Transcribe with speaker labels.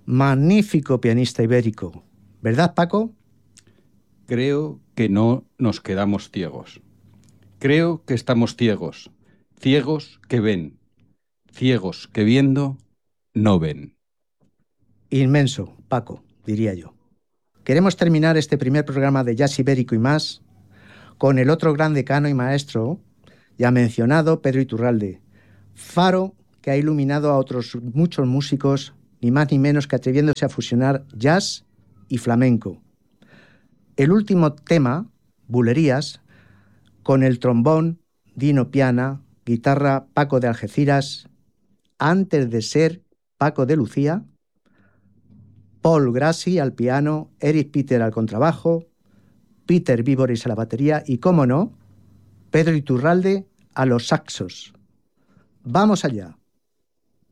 Speaker 1: Magnífico pianista ibérico. ¿Verdad, Paco?
Speaker 2: Creo que no nos quedamos ciegos. Creo que estamos ciegos. Ciegos que ven. Ciegos que viendo no ven.
Speaker 1: Inmenso, Paco, diría yo. Queremos terminar este primer programa de Jazz Ibérico y más con el otro gran decano y maestro, ya mencionado, Pedro Iturralde. Faro que ha iluminado a otros muchos músicos, ni más ni menos que atreviéndose a fusionar jazz y flamenco. El último tema, Bulerías, con el trombón, Dino Piana, guitarra, Paco de Algeciras, antes de ser Paco de Lucía, Paul Grassi al piano, Eric Peter al contrabajo, Peter Víboris a la batería y, cómo no, Pedro Iturralde a los saxos. ¡Vamos allá!